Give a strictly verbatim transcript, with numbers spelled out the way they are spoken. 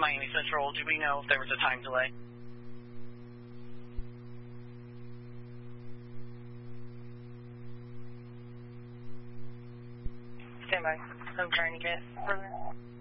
Miami Central. Do we know if there was a time delay? Stand by. I'm trying to get further.